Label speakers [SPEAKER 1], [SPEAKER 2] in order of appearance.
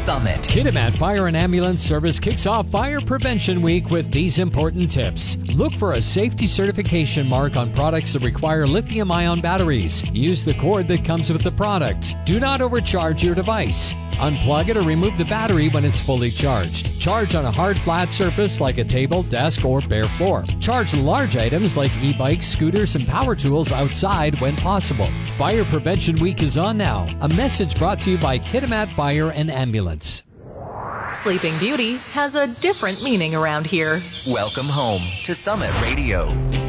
[SPEAKER 1] Summit.
[SPEAKER 2] Kitimat Fire and Ambulance Service kicks off Fire Prevention Week with these important tips. Look for a safety certification mark on products that require lithium-ion batteries. Use the cord that comes with the product. Do not overcharge your device. Unplug it or remove the battery when it's fully charged. Charge on a hard, flat surface like a table, desk, or bare floor. Charge large items like e-bikes, scooters, and power tools outside when possible. Fire Prevention Week is on now. A message brought to you by Kitimat Fire and Ambulance.
[SPEAKER 3] Sleeping Beauty has a different meaning around here.
[SPEAKER 1] Welcome home to Summit Radio.